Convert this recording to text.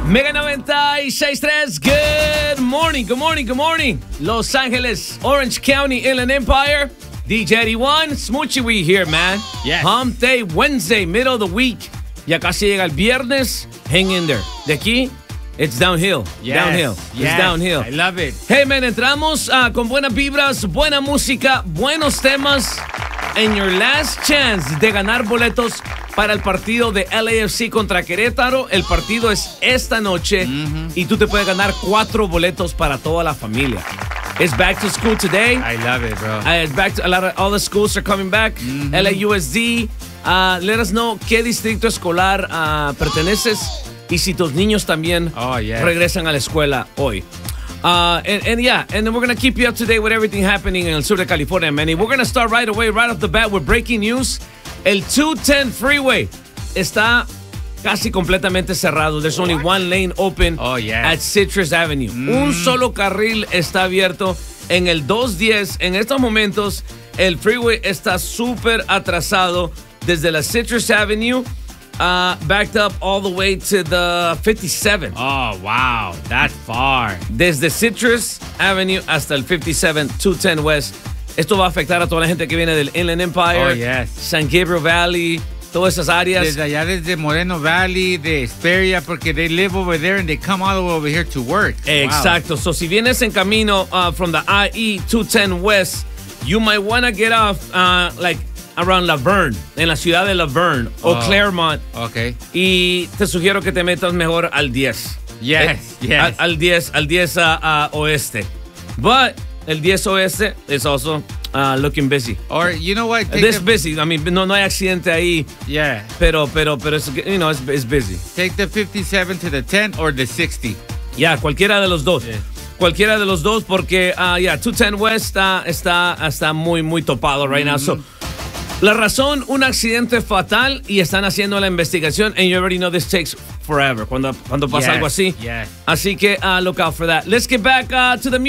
Mega 96.3, good morning, good morning, good morning. Los Angeles, Orange County, Inland Empire. DJ 81, Smoochie We here, man. Yes. Hump Day, Wednesday, middle of the week. Ya casi llega el viernes. Hang in there. De aquí, it's downhill. Yes. Downhill. Yes. It's downhill. I love it. Hey, man, entramos con buenas vibras, buena música, buenos temas. And your last chance de ganar boletos para el partido de LAFC contra Querétaro. El partido es esta noche y tú te puedes ganar 4 boletos para toda la familia. It's back to school today. I love it, bro. It's back to all the schools are coming back. LAUSD. Let us know qué distrito escolar perteneces y si tus niños también regresan a la escuela hoy. And then we're going to keep you up to date with everything happening in el sur de California, man. And we're going to start right away, right off the bat with breaking news. El 210 freeway está casi completamente cerrado. There's only one lane open at Citrus Avenue. Un solo carril está abierto en el 210. En estos momentos, el freeway está súper atrasado desde la Citrus Avenue backed up all the way to the 57. Oh, wow. That's far. Desde Citrus Avenue hasta el 57, 210 West. Esto va a afectar a toda la gente que viene del Inland Empire, San Gabriel Valley, todas esas áreas. Desde allá, desde Moreno Valley, de Hesperia, porque they live over there and they come all the way over here to work. Exacto. So, si vienes en camino from the IE 210 West, you might want to get off like around Laverne, en la ciudad de Laverne o Claremont. Okay. Y te sugiero que te metas mejor al 10. Yes. Al 10 oeste. But el 10 oeste is also looking busy. Or, you know what? This busy. I mean, no hay accidente ahí. Yeah. Pero it's, you know, it's busy. Take the 57 to the 10 or the 60. Yeah, cualquiera de los dos. Yeah. Cualquiera de los dos porque, 210 West está muy, muy topado right now. So, la razón, un accidente fatal y están haciendo la investigación. And you already know this takes forever cuando pasa algo así. Yes. Así que look out for that. Let's get back to the music.